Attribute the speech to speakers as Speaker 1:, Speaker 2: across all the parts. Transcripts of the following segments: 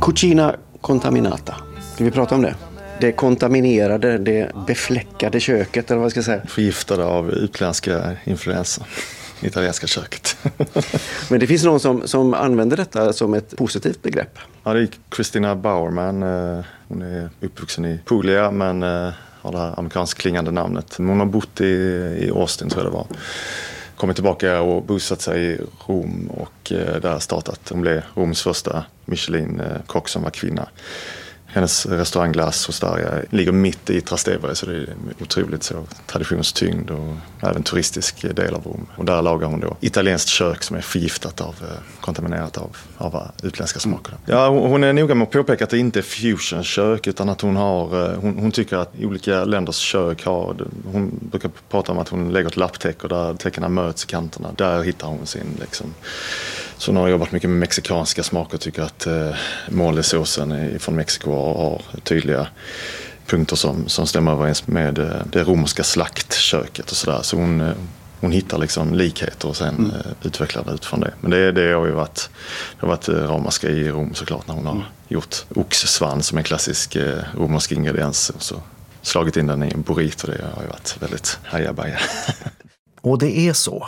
Speaker 1: Cucina contaminata. Ska vi prata om det? Det kontaminerade, det befläckade köket, eller vad ska jag säga?
Speaker 2: Förgiftade av utländska influenser. Italienska köket.
Speaker 1: Men det finns någon som använder detta som ett positivt begrepp.
Speaker 2: Ja, det är Christina Bauerman. Hon är uppvuxen i Puglia men har det här amerikanskt klingande namnet. Hon har bott i Austin, tror jag det var. Kommit tillbaka och bosatt sig i Rom och där startat. Hon blev Roms första Michelin-kock som var kvinna. Hennes restaurang Glass Osteria ligger mitt i Trastevere, så det är otroligt så traditionstyngd och även turistisk del av Rom. Och där lagar hon då italienskt kök som är förgiftat kontaminerat av utländska smaker. Ja, hon är noga med att påpeka att det inte är fusion-kök utan att hon tycker att olika länders kök hon brukar prata om att hon lägger ett lapptäcke och där täckena möts i kanterna. Där hittar hon sin liksom. Så hon har jobbat mycket med mexikanska smaker och tycker att molesåsen från Mexiko har tydliga punkter som stämmer överens med det romerska slaktköket och sådär. Så hon hittar liksom likheter och sen utvecklar det utifrån det. Men det har ju varit ramaskri i Rom såklart när hon har gjort oxsvans som en klassisk romersk ingrediens och så slagit in den i en burrito. Det har ju varit väldigt hajabaja.
Speaker 3: Och det är så.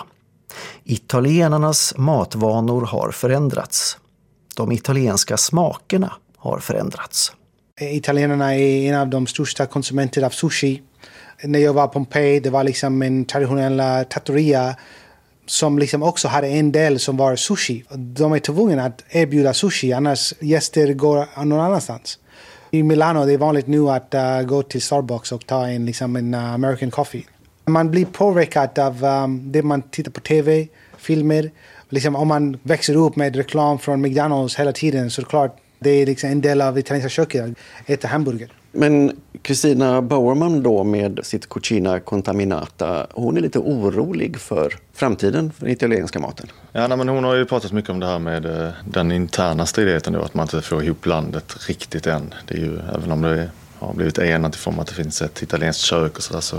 Speaker 3: Italienarnas matvanor har förändrats. De italienska smakerna har förändrats.
Speaker 4: Italienarna är en av de största konsumenter av sushi. När jag var i Pompeji, det var liksom en traditionell trattoria som liksom också hade en del som var sushi. De är tvungna att erbjuda sushi, annars gäster går någon annanstans. I Milano det är vanligt nu att gå till Starbucks och ta en American coffee. Man blir påverkad av det man tittar på tv, filmer. Liksom, om man växer upp med reklam från McDonald's hela tiden så är det klart det är liksom en del av italienska köket att äta hamburgare.
Speaker 1: Men Christina Bauerman då med sitt Cucina contaminata, hon är lite orolig för framtiden för den italienska maten.
Speaker 2: Ja, men hon har ju pratat mycket om det här med den interna stridigheten då, att man inte får ihop landet riktigt än. Det är ju, även om det har blivit enat i form att det finns ett italienskt kök och sådär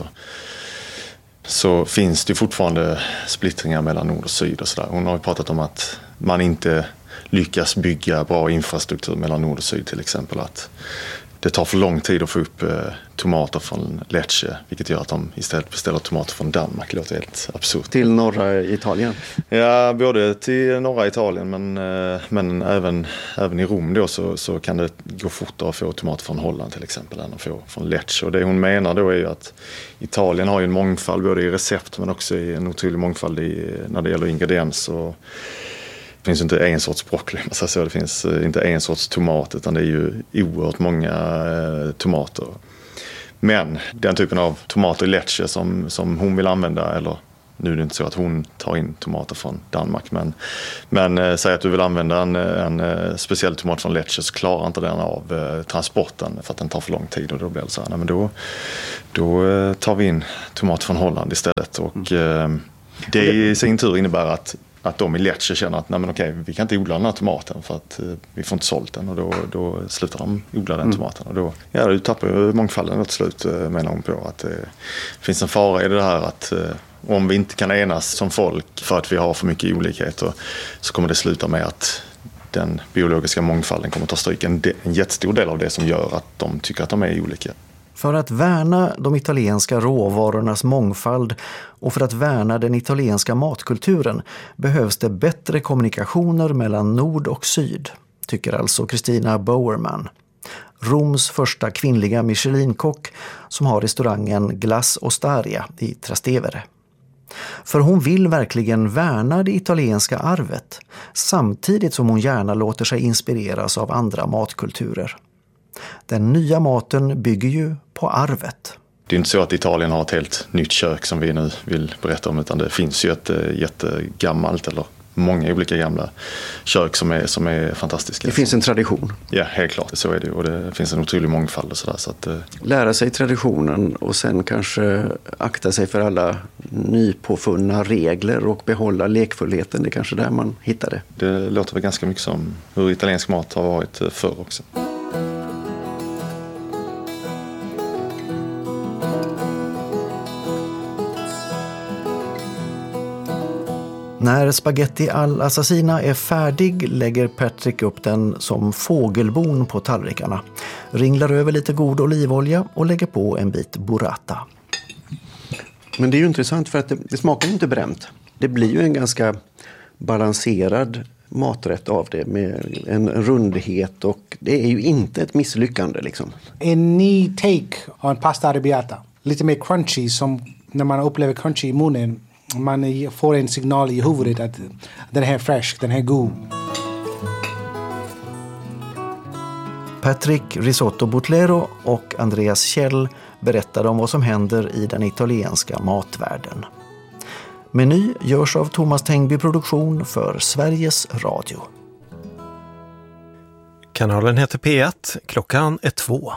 Speaker 2: så finns det fortfarande splittringar mellan nord och syd och sådär. Hon har ju pratat om att man inte lyckas bygga bra infrastruktur mellan nord och syd till exempel. Att det tar för lång tid att få upp tomater från Lecce, vilket gör att de istället beställer tomater från Danmark. Det låter helt absurt.
Speaker 1: Till norra Italien?
Speaker 2: Ja, både till norra Italien men även i Rom då så kan det gå fortare att få tomater från Holland till exempel än att få från Lecce. Och det hon menar då är ju att Italien har ju en mångfald både i recept men också i en otrolig mångfald när det gäller ingredienser. Det finns inte en sorts broccoli, det finns inte en sorts tomat utan det är ju oerhört många tomater. Men den typen av tomater i Lecce som hon vill använda, eller nu är det inte så att hon tar in tomater från Danmark, men säg att du vill använda en speciell tomat från Lecce så klarar inte den av transporten för att den tar för lång tid och då blir det så här, men då tar vi in tomat från Holland istället och det i sin tur innebär att de i Lecce känner att nej men okej, vi kan inte odla den här tomaten för att vi får inte sålt den och då slutar de odla den tomaten och då tappar ju mångfalden till slut, menar hon på att det finns en fara i det här att om vi inte kan enas som folk för att vi har för mycket olikheter så kommer det sluta med att den biologiska mångfalden kommer ta stryk en jättestor del av det som gör att de tycker att de är olika.
Speaker 3: För att värna de italienska råvarornas mångfald och för att värna den italienska matkulturen behövs det bättre kommunikationer mellan nord och syd, tycker alltså Christina Bauerman. Roms första kvinnliga Michelin-kock som har restaurangen Glass Osteria i Trastevere. För hon vill verkligen värna det italienska arvet samtidigt som hon gärna låter sig inspireras av andra matkulturer. Den nya maten bygger ju på arvet.
Speaker 2: Det är inte så att Italien har ett helt nytt kök som vi nu vill berätta om utan det finns ju ett jättegammalt eller många olika gamla kök som är fantastiska.
Speaker 1: Det finns en tradition.
Speaker 2: Ja, helt klart. Så är det och det finns en otrolig mångfald och sådär. Så att,
Speaker 1: lära sig traditionen och sen kanske akta sig för alla nypåfunna regler och behålla lekfullheten. Det är kanske där man hittar det.
Speaker 2: Det låter väl ganska mycket som hur italiensk mat har varit förr också.
Speaker 3: När spaghetti all'assassina är färdig lägger Patrick upp den som fågelbon på tallrikarna. Ringlar över lite god olivolja och lägger på en bit burrata.
Speaker 1: Men det är ju intressant för att det smakar ju inte bränt. Det blir ju en ganska balanserad maträtt av det med en rundhet och det är ju inte ett misslyckande liksom.
Speaker 4: En ny take on pasta arrabbiata. Lite mer crunchy, som när man upplever crunchy i munnen. Man får en signal i huvudet att den här är fresh, den här är god.
Speaker 3: Patrick Risotto Botlero och Andreas Kjell berättar om vad som händer i den italienska matvärlden. Meny görs av Thomas Tengby Produktion för Sveriges Radio.
Speaker 5: Kanalen heter P1, klockan är 2.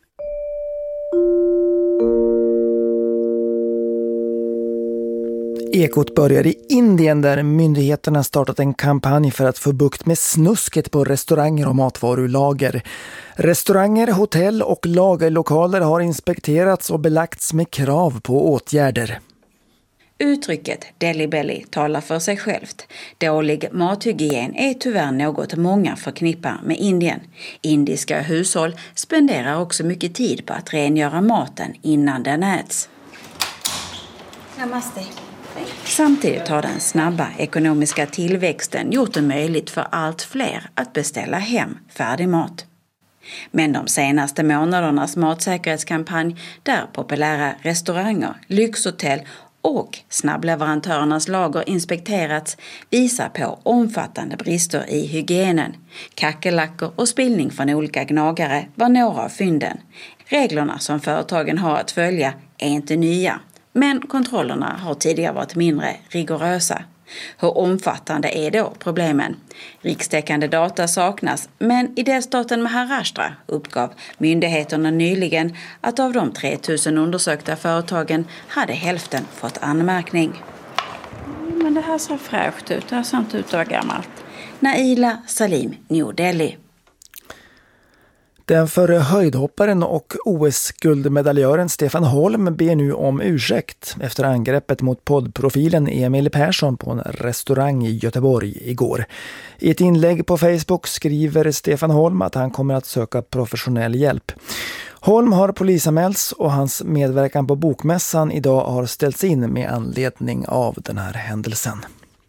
Speaker 6: Ekot börjar i Indien där myndigheterna startat en kampanj för att få bukt med snusket på restauranger och matvarulager. Restauranger, hotell och lagerlokaler har inspekterats och belagts med krav på åtgärder.
Speaker 7: Uttrycket Delhi Belly talar för sig självt. Dålig mathygien är tyvärr något många förknippar med Indien. Indiska hushåll spenderar också mycket tid på att rengöra maten innan den äts. Namaste. Samtidigt har den snabba ekonomiska tillväxten gjort det möjligt för allt fler att beställa hem färdig mat. Men de senaste månadernas matsäkerhetskampanj där populära restauranger, lyxhotell och snabbleverantörernas lager inspekterats visar på omfattande brister i hygienen. Kackerlackor och spillning från olika gnagare var några av fynden. Reglerna som företagen har att följa är inte nya. Men kontrollerna har tidigare varit mindre rigorösa. Hur omfattande är då problemen? Rikstäckande data saknas, men i delstaten Maharashtra uppgav myndigheterna nyligen att av de 3000 undersökta företagen hade hälften fått anmärkning. Men det här ser fräscht ut, det här ser inte ut att vara gammalt. Naila Salim, New Delhi.
Speaker 6: Den förre höjdhopparen och OS-guldmedaljören Stefan Holm ber nu om ursäkt efter angreppet mot poddprofilen Emil Persson på en restaurang i Göteborg igår. I ett inlägg på Facebook skriver Stefan Holm att han kommer att söka professionell hjälp. Holm har polisanmälts och hans medverkan på bokmässan idag har ställts in med anledning av den här händelsen.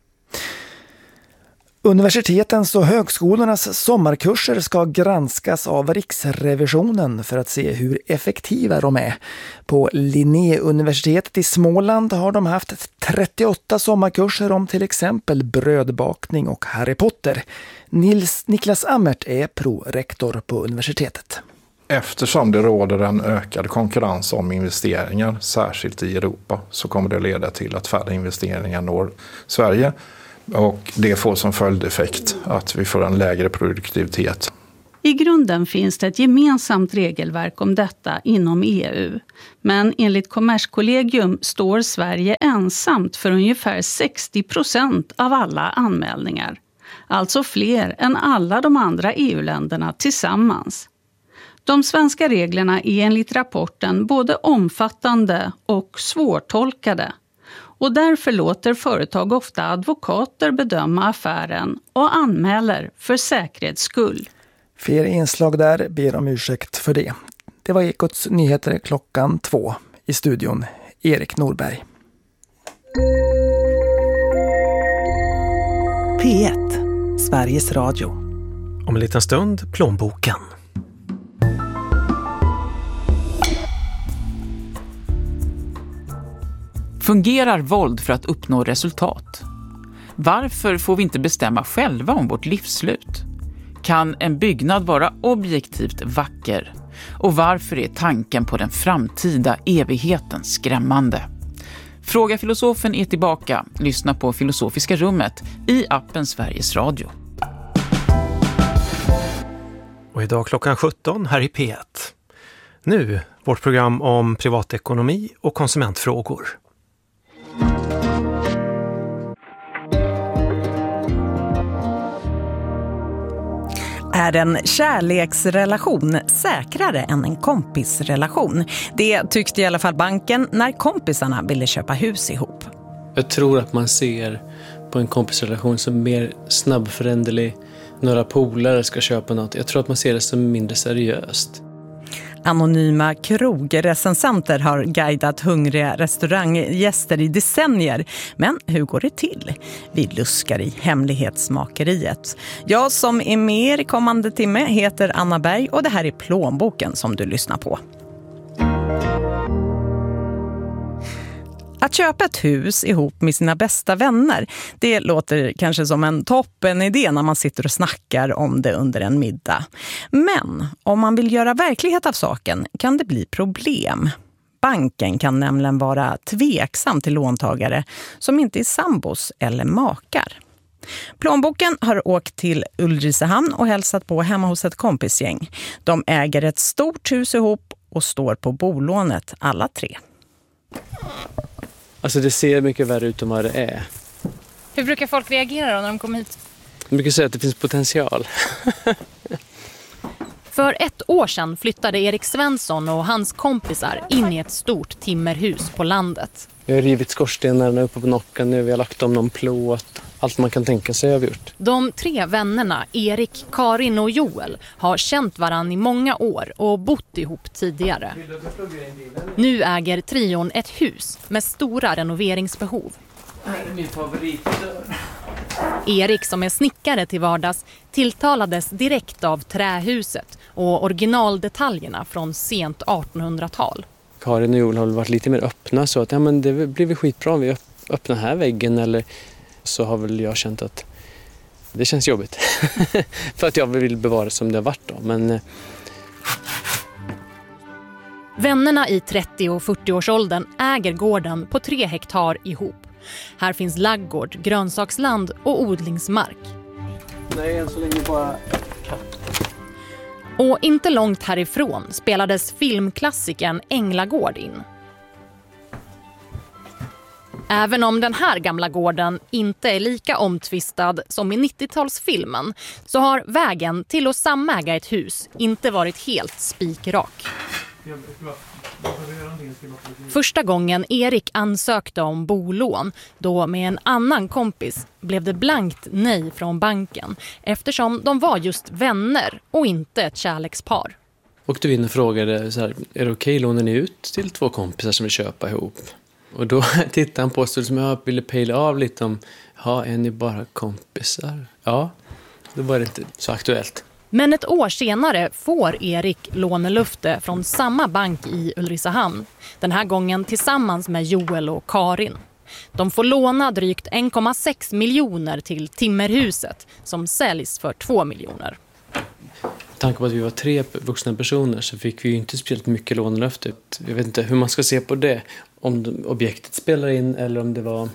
Speaker 6: Universitetens och högskolornas sommarkurser ska granskas av Riksrevisionen för att se hur effektiva de är. På Linnéuniversitetet i Småland har de haft 38 sommarkurser om till exempel brödbakning och Harry Potter. Niklas Ammert är prorektor på universitetet.
Speaker 8: Eftersom det råder en ökad konkurrens om investeringar, särskilt i Europa, så kommer det leda till att färre investeringar når Sverige. Och det får som följdeffekt att vi får en lägre produktivitet.
Speaker 9: I grunden finns det ett gemensamt regelverk om detta inom EU. Men enligt Kommerskollegium står Sverige ensamt för ungefär 60% av alla anmälningar. Alltså fler än alla de andra EU-länderna tillsammans. De svenska reglerna är enligt rapporten både omfattande och svårtolkade. Och därför låter företag ofta advokater bedöma affären och anmäler för säkerhets skull.
Speaker 6: Fler inslag där, ber om ursäkt för det. Det var Ekots nyheter klockan 2. I studion Erik Norberg.
Speaker 10: P1, Sveriges Radio.
Speaker 5: Om en liten stund, plånboken.
Speaker 11: Fungerar våld för att uppnå resultat? Varför får vi inte bestämma själva om vårt livsslut? Kan en byggnad vara objektivt vacker? Och varför är tanken på den framtida evigheten skrämmande? Fråga filosofen är tillbaka. Lyssna på Filosofiska rummet i appen Sveriges Radio.
Speaker 5: Och idag klockan 17 här i P1. Nu vårt program om privatekonomi och konsumentfrågor.
Speaker 10: Är en kärleksrelation säkrare än en kompisrelation? Det tyckte i alla fall banken när kompisarna ville köpa hus ihop.
Speaker 12: Jag tror att man ser på på en kompisrelation som är mer snabbföränderlig. Några polare ska köpa något. Jag tror att man ser det som mindre seriöst.
Speaker 10: Anonyma krogrecensenter har guidat hungriga restauranggäster i decennier. Men hur går det till? Vi luskar i hemlighetsmakeriet. Jag som är med i kommande timme heter Anna Berg och det här är Plånboken som du lyssnar på. Att köpa ett hus ihop med sina bästa vänner, det låter kanske som en toppen idé när man sitter och snackar om det under en middag. Men om man vill göra verklighet av saken kan det bli problem. Banken kan nämligen vara tveksam till låntagare som inte är sambos eller makar. Plånboken har åkt till Ulricehamn och hälsat på hemma hos ett kompisgäng. De äger ett stort hus ihop och står på bolånet alla tre.
Speaker 12: Alltså det ser mycket värre ut än vad det är.
Speaker 13: Hur brukar folk reagera då när de kommer hit?
Speaker 12: De brukar säga att det finns potential.
Speaker 13: För 1 år sedan flyttade Erik Svensson och hans kompisar in i ett stort timmerhus på landet.
Speaker 12: Vi har rivit skorstenarna uppe på Nockan nu. Vi har lagt om någon plåt. Allt man kan tänka sig har vi gjort.
Speaker 13: De 3 vännerna, Erik, Karin och Joel, har känt varann i många år och bott ihop tidigare. Nu äger trion ett hus med stora renoveringsbehov.
Speaker 12: Det här är min favoritdörr.
Speaker 13: Erik, som är snickare till vardags, tilltalades direkt av trähuset och originaldetaljerna från sent 1800-tal.
Speaker 12: Karin och Joel har varit lite mer öppna så att men det blir skitbra om vi öppnar här väggen, eller så har väl jag känt att det känns jobbigt. För att jag vill bevara det som det har varit då. Men
Speaker 13: vännerna i 30- och 40-årsåldern äger gården på 3 hektar ihop. Här finns laggård, grönsaksland och odlingsmark.
Speaker 12: Nej, än så länge bara
Speaker 13: Och inte långt härifrån spelades filmklassikern Änglagård in. Även om den här gamla gården inte är lika omtvistad som i 90-talsfilmen så har vägen till att samäga ett hus inte varit helt spikrak. Första gången Erik ansökte om bolån, då med en annan kompis, blev det blankt nej från banken eftersom de var just vänner och inte ett kärlekspar.
Speaker 12: Åkte vi in och frågade så här, är det okej, lånar ni ut till 2 kompisar som vill köpa ihop? Och då tittade han på oss som jag ville pejla av lite om, är ni bara kompisar? Ja, då var det inte så aktuellt.
Speaker 13: Men 1 år senare får Erik lånelöfte från samma bank i Ulricehamn. Den här gången tillsammans med Joel och Karin. De får låna drygt 1,6 miljoner till timmerhuset som säljs för 2 miljoner.
Speaker 12: Med tanke på att vi var 3 vuxna personer så fick vi ju inte speciellt mycket lånelöfte. Jag vet inte hur man ska se på det. Om objektet spelar in eller om det var...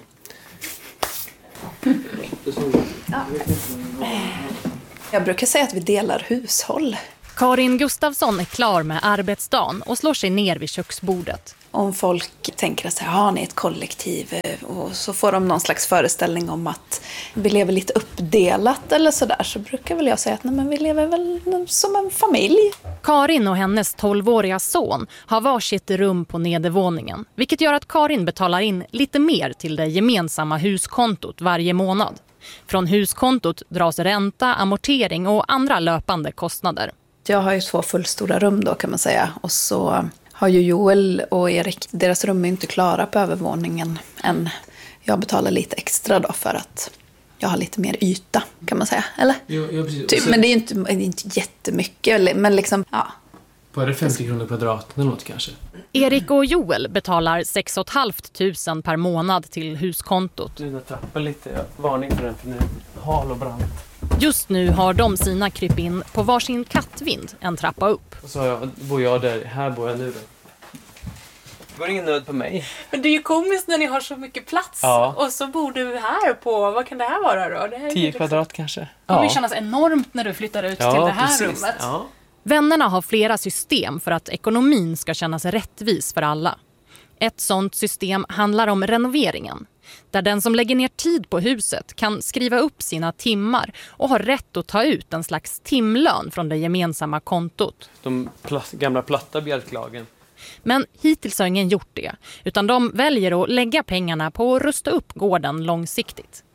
Speaker 14: Jag brukar säga att vi delar hushåll.
Speaker 13: Karin Gustafsson är klar med arbetsdagen och slår sig ner vid köksbordet.
Speaker 14: Om folk tänker att har ni ett kollektiv och så får de någon slags föreställning om att vi lever lite uppdelat eller sådär, så brukar väl jag säga att nej, men vi lever väl som en familj.
Speaker 13: Karin och hennes 12-åriga son har varsitt rum på nedervåningen, vilket gör att Karin betalar in lite mer till det gemensamma huskontot varje månad. Från huskontot dras ränta, amortering och andra löpande kostnader.
Speaker 14: Jag har ju 2 fullstora rum då kan man säga, och så har ju Joel och Erik, deras rum är inte klara på övervåningen än. Jag betalar lite extra då för att jag har lite mer yta kan man säga, eller?
Speaker 12: Jo, precis.
Speaker 14: Typ, men det är inte jättemycket, men liksom, ja.
Speaker 12: Var det 50 kronor kvadraten eller något kanske?
Speaker 13: Erik och Joel betalar 6 500 per månad till huskontot.
Speaker 12: Nu trappar lite, varning för den för nu hal och brant.
Speaker 13: Just nu har de sina kryp in på varsin kattvind en trappa upp.
Speaker 12: Och så bor jag där, här bor jag nu då. Det var ingen nöd på mig.
Speaker 13: Men det är ju komiskt när ni har så mycket plats.
Speaker 12: Ja.
Speaker 13: Och så bor du här på, vad kan det här vara då? Det här
Speaker 12: 10 kvadrat kanske.
Speaker 13: Det kommer kännas enormt när du flyttar ut till det här
Speaker 12: precis.
Speaker 13: rummet.
Speaker 12: Ja.
Speaker 13: Vännerna har flera system för att ekonomin ska kännas rättvis för alla. Ett sådant system handlar om renoveringen. Där den som lägger ner tid på huset kan skriva upp sina timmar och har rätt att ta ut en slags timlön från det gemensamma kontot.
Speaker 12: De gamla platta bjälklagen.
Speaker 13: Men hittills har ingen gjort det, utan de väljer att lägga pengarna på att rusta upp gården långsiktigt.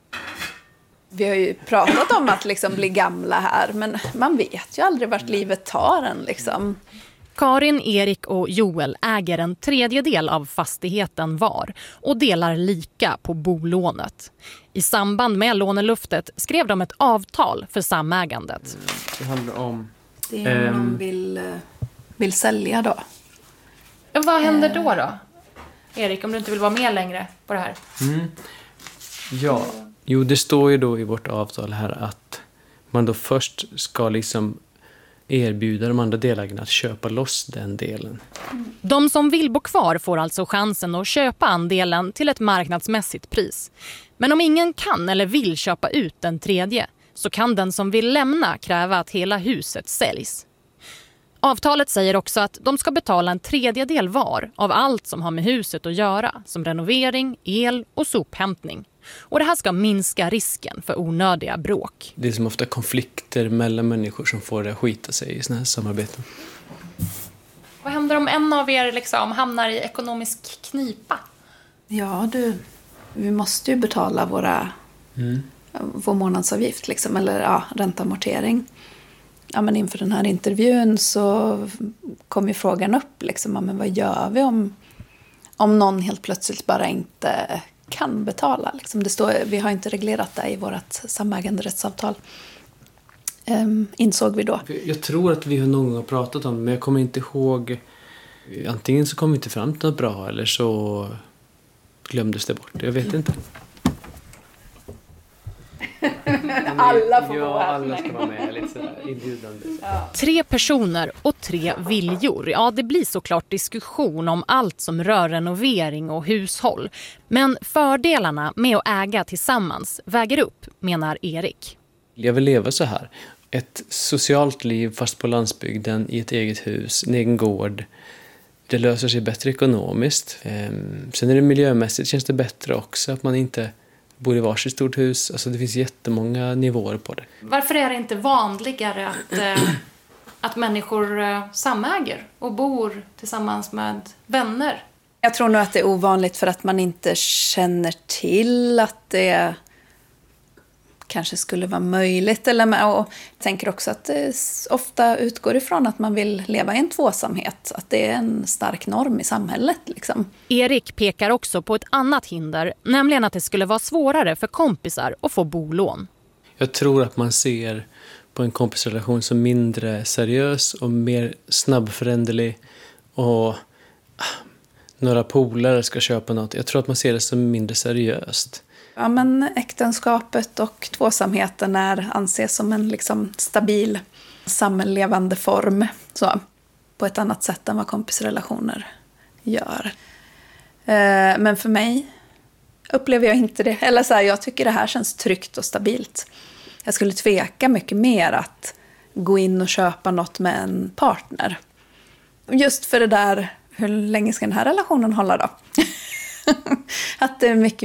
Speaker 14: Vi har ju pratat om att liksom bli gamla här, men man vet ju aldrig vart livet tar en liksom.
Speaker 13: Karin, Erik och Joel äger en tredjedel av fastigheten var och delar lika på bolånet. I samband med låneluftet skrev de ett avtal för samägandet.
Speaker 12: Det handlar om...
Speaker 14: Det är om de vill sälja då.
Speaker 15: Vad händer då? Erik, om du inte vill vara med längre på det här?
Speaker 12: Ja, jo det står ju då i vårt avtal här att man då först ska liksom erbjuda de andra delägarna att köpa loss den delen.
Speaker 13: De som vill bo kvar får alltså chansen att köpa andelen till ett marknadsmässigt pris. Men om ingen kan eller vill köpa ut den tredje så kan den som vill lämna kräva att hela huset säljs. Avtalet säger också att de ska betala en tredjedel var av allt som har med huset att göra, som renovering, el och sophämtning. Och det här ska minska risken för onödiga bråk.
Speaker 12: Det är som ofta konflikter mellan människor som får det att skita sig i såna här samarbeten.
Speaker 15: Vad händer om en av er liksom hamnar i ekonomisk knipa?
Speaker 14: Ja du, vi måste ju betala vår månadsavgift liksom, eller ränteamortering. Ja, men inför den här intervjun så kom ju frågan upp liksom, men vad gör vi om någon helt plötsligt bara inte kan betala liksom. Vi har inte reglerat det i vårt samäganderättsavtal, insåg vi då.
Speaker 12: Jag tror att vi någon gång har pratat om det, men jag kommer inte ihåg. Antingen så kom vi inte fram till något bra eller så glömdes det bort. Jag vet inte.
Speaker 15: Alla får
Speaker 12: vara alla ska vara med lite sådär inbjudande.
Speaker 13: 3 personer och 3 viljor. Ja, det blir såklart diskussion om allt som rör renovering och hushåll. Men fördelarna med att äga tillsammans väger upp, menar Erik.
Speaker 12: Jag vill leva så här. Ett socialt liv fast på landsbygden, i ett eget hus, en egen gård. Det löser sig bättre ekonomiskt. Sen är det miljömässigt, känns det bättre också att man inte bor i varsitt stort hus. Alltså det finns jättemånga nivåer på det.
Speaker 15: Varför är det inte vanligare att människor samäger och bor tillsammans med vänner?
Speaker 14: Jag tror nog att det är ovanligt för att man inte känner till att det kanske skulle vara möjligt. Och jag tänker också att det ofta utgår ifrån att man vill leva i en tvåsamhet. Att det är en stark norm i samhället. Liksom.
Speaker 13: Erik pekar också på ett annat hinder, nämligen att det skulle vara svårare för kompisar att få bolån.
Speaker 12: Jag tror att man ser på en kompisrelation som mindre seriös och mer snabbföränderlig. Och några polare ska köpa något. Jag tror att man ser det som mindre seriöst.
Speaker 14: Ja, men äktenskapet och tvåsamheten anses som en liksom stabil sammanlevande form så, på ett annat sätt än vad kompisrelationer gör. Men för mig upplever jag inte det. Eller så här, jag tycker det här känns tryggt och stabilt. Jag skulle tveka mycket mer att gå in och köpa något med en partner. Just för det där, hur länge ska den här relationen hålla då? Att det är mycket